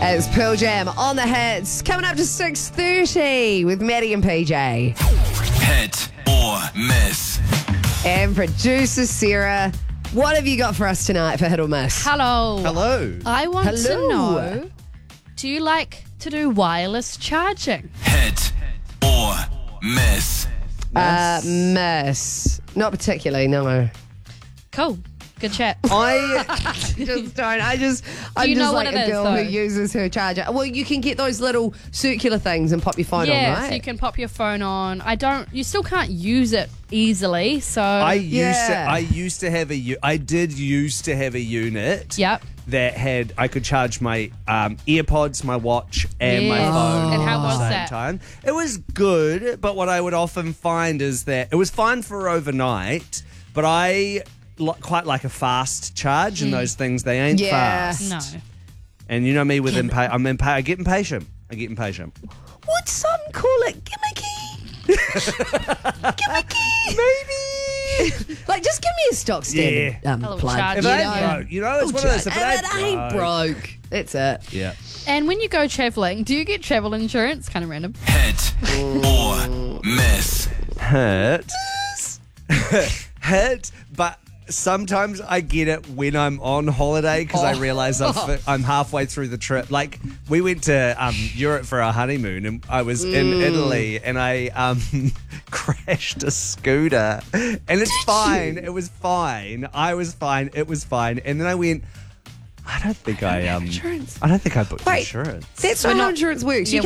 It's Pearl Jam on the hits. Coming up to 6:30 with Maddie and PJ. Hit or miss. And producer Sarah, what have you got for us tonight for Hit or Miss? Hello. Hello. I want to Hello. know, do you like to do wireless charging? Hit or miss. Miss. Not particularly, no. Cool. Good chat. I Just don't. I'm you just know like what a it is, girl though? who uses her charger. Well, you can get those little circular things and pop your phone Yeah, on, right? so you can pop your phone on. You still can't use it easily, so. I Yeah. used to have I did used to have a unit. Yep. That I could charge my earpods, my watch, and my Yes. phone And how at was the same that? time. It was good, but what I would often find is that it was fine for overnight, but I quite like a fast charge, and those things, they ain't Yeah. fast. No. And you know me with I get impatient. Would some call it gimmicky? Maybe. Like, just give me a stock standard A little plug. charge. If You it ain't know. broke, it's one of those. If It ain't broke. That's it. Yeah. And when you go travelling, do you get travel insurance? Kind of random. Hit or miss. Hit, but sometimes I get it when I'm on holiday because I realise I'm halfway through the trip. Like, we went to Europe for our honeymoon, and I was in Italy, and I crashed a scooter, and it's fine. It was fine. I was fine. It was fine. And then I went, I don't think I booked Wait, insurance. That's not how insurance works. You